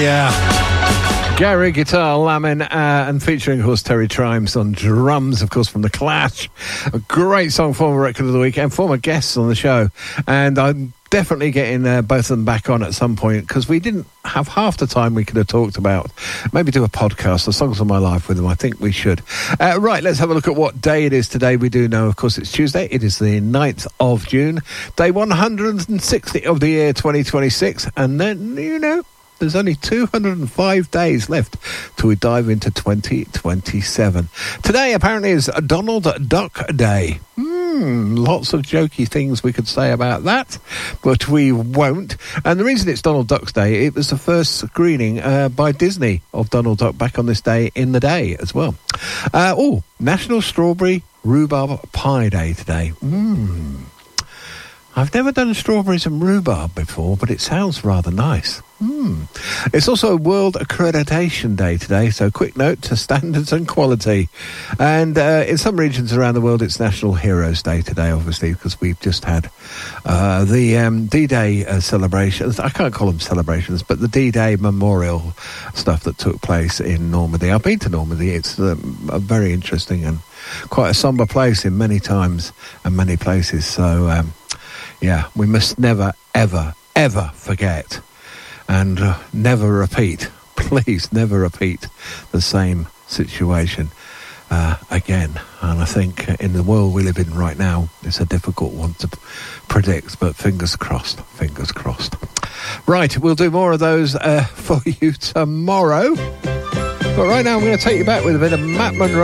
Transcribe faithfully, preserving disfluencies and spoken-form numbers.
yeah. Gary Guitar Lamin, uh, and featuring, of course, Terry Trimes on drums, of course, from The Clash. A great song, former record of the week, and former guests on the show. And I'm definitely getting uh, both of them back on at some point, because we didn't have half the time we could have talked about. Maybe do a podcast, the Songs of My Life with them. I think we should. Uh, right, let's have a look at what day it is today. We do know, of course, it's Tuesday. It is the ninth of June, day one hundred sixty of the year twenty twenty-six. And then, you know, there's only two hundred five days left till we dive into twenty twenty-seven. Today, apparently, is Donald Duck Day. Hmm, lots of jokey things we could say about that, but we won't. And the reason it's Donald Duck's Day, it was the first screening uh, by Disney of Donald Duck back on this day in the day as well. Uh, oh, National Strawberry Rhubarb Pie Day today. Mmm. I've never done strawberries and rhubarb before, but it sounds rather nice. Mm. It's also World Accreditation Day today, so quick note to standards and quality. And uh, in some regions around the world, it's National Heroes Day today, obviously, because we've just had uh, the um, D-Day uh, celebrations. I can't call them celebrations, but the D-Day memorial stuff that took place in Normandy. I've been to Normandy. It's um, a very interesting and quite a sombre place in many times and many places. So, um, yeah, we must never, ever, ever forget and uh, never repeat, please never repeat the same situation uh, again. And I think in the world we live in right now, it's a difficult one to predict, but fingers crossed, fingers crossed. Right, we'll do more of those uh, for you tomorrow. But right now I'm going to take you back with a bit of Matt Monro.